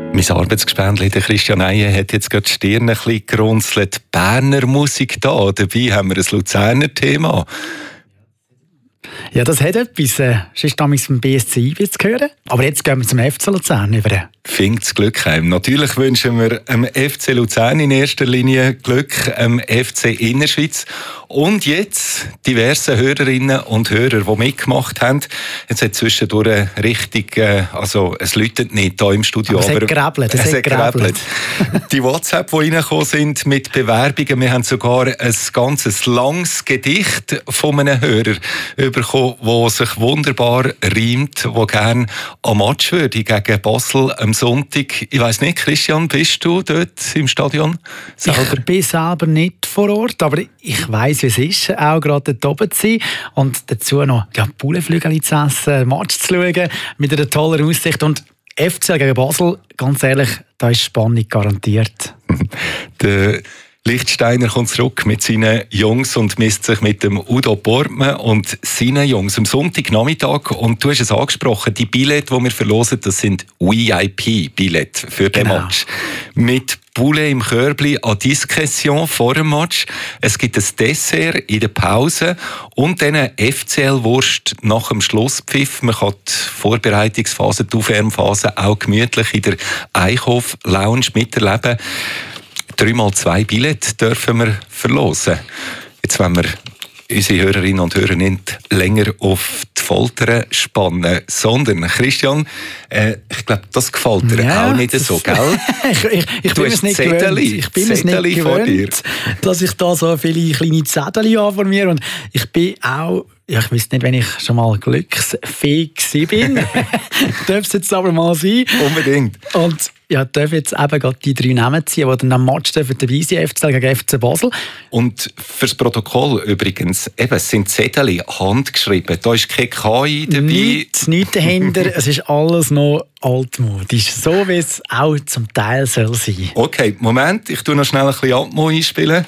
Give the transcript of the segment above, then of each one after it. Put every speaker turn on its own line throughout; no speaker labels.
Mein Arbeitsgespendli, der Christian Eihe, hat jetzt gerade die Stirn ein bisschen gerunzelt. Berner Musik da, dabei haben wir ein Luzerner Thema.
Ja, das hat etwas. Es ist damals vom BSC IB zu hören. Aber jetzt gehen wir zum FC Luzern über.
Findet Glück heim. Natürlich wünschen wir dem FC Luzern in erster Linie Glück, dem FC Innerschweiz. Und jetzt diverse Hörerinnen und Hörer, die mitgemacht haben. Jetzt hat zwischendurch richtig, es läutet nicht hier im Studio.
Aber es hat geräbelt.
Die WhatsApp, die reingekommen sind mit Bewerbungen, wir haben sogar ein ganzes langes Gedicht von einem Hörer bekommen, das sich wunderbar reimt, der gerne am Match würde gegen Basel am Sonntag. Ich weiss nicht, Christian, bist du dort im Stadion selber?
Ich bin selber nicht vor Ort, aber ich weiss, wie es ist, auch gerade dort oben zu sein und dazu noch Pouletflügel zu essen, Match zu schauen, mit einer tollen Aussicht. Und FCL gegen Basel, ganz ehrlich, da ist Spannung garantiert.
Der Lichtsteiner kommt zurück mit seinen Jungs und misst sich mit dem Udo Portmann und seinen Jungs am Sonntagnachmittag. Und du hast es angesprochen, die Billette, die wir verlosen, das sind VIP-Billette für den Match. Mit Poulet im Körbli à Discrétion vor dem Match. Es gibt ein Dessert in der Pause und dann eine FCL-Wurst nach dem Schlusspfiff. Man kann die Vorbereitungsphase, die Aufwärmphase auch gemütlich in der Eichhof-Lounge miterleben. 3x2 Billette dürfen wir verlosen. Jetzt wollen wir unsere Hörerinnen und Hörer nicht länger auf die Folter spannen, sondern, Christian, ich glaube, das gefällt dir auch nicht so, gell?
ich bin es nicht gewöhnt, dass ich da so viele kleine Zettel habe von mir und ich bin auch, ich weiss nicht, wenn ich schon mal glücksfähig bin, darf es jetzt aber mal sein.
Unbedingt.
Und ja, darf jetzt eben gerade die 3 Namen ziehen, die dann am Match dabei sein, FCL gegen FC Basel.
Und fürs Protokoll übrigens, eben, es sind Zettel handgeschrieben. Da ist kein KI dabei.
Nichts dahinter. Es ist alles noch altmodisch. So wie es auch zum Teil soll sein.
Okay, Moment, ich tue noch schnell ein bisschen Atmo einspielen.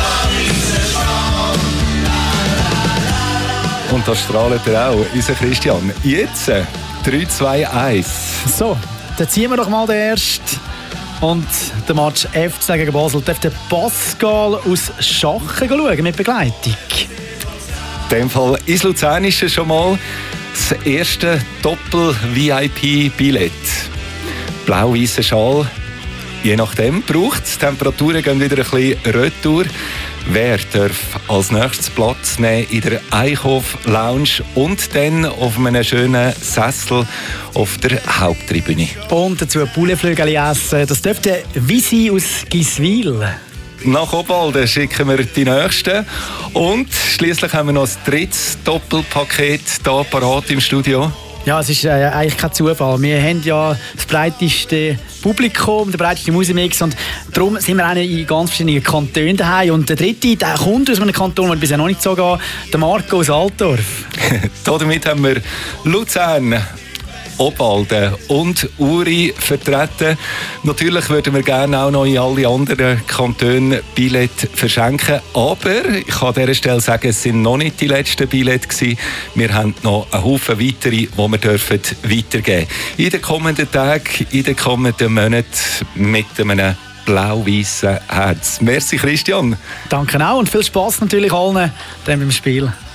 Und da strahlt er auch, unser Christian. Jetzt 3, 2, 1.
So. Dann ziehen wir doch mal den ersten. Und der Match FC gegen Basel darf der Pascal aus Schachen schauen mit Begleitung.
In dem Fall ins Luzernische schon mal das erste Doppel-VIP-Billett. Blau-weißer Schal. Je nachdem braucht es. Die Temperaturen gehen wieder ein bisschen retour. Wer darf als nächstes Platz nehmen in der Eichhof-Lounge und dann auf einem schönen Sessel auf der Haupttribüne?
Und dazu Pouletflügel essen. Das dürfte Visi aus Giswil.
Nach Obwalden schicken wir die Nächsten. Und schliesslich haben wir noch ein drittes Doppelpaket hier parat im Studio.
Ja, es ist eigentlich kein Zufall. Wir haben ja das breiteste Publikum, den breitesten Musikmix und darum sind wir auch in ganz verschiedenen Kantonen daheim. Und der dritte, der kommt aus einem Kanton, der bisher noch nicht so geht, der Marco aus Altdorf.
Damit haben wir Luzern, Obwalden und Uri vertreten. Natürlich würden wir gerne auch noch in alle anderen Kantone Billette verschenken. Aber ich kann an dieser Stelle sagen, es sind noch nicht die letzten Billette gewesen. Wir haben noch einen Haufen weitere, die wir weitergeben dürfen. In den kommenden Tagen, in den kommenden Monaten mit einem blau-weißen Herz. Merci, Christian.
Danke auch und viel Spass natürlich allen beim Spiel.